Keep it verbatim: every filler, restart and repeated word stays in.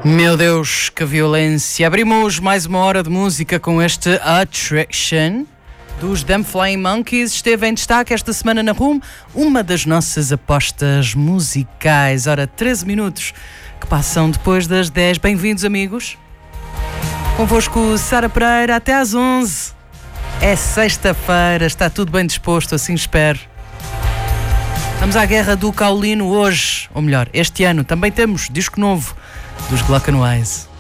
Meu Deus, que violência! Abrimos mais uma hora de música com este Attraction dos Damn Flying Monkeys. Esteve em destaque esta semana na Room, uma das nossas apostas musicais. Ora, treze minutos que passam depois das dez. Bem-vindos, amigos. Convosco, Sara Pereira, até às onze. É sexta-feira, está tudo bem disposto, assim espero. Vamos à guerra do caolino hoje, ou melhor, este ano. Também temos disco novo dos Glock and Wise.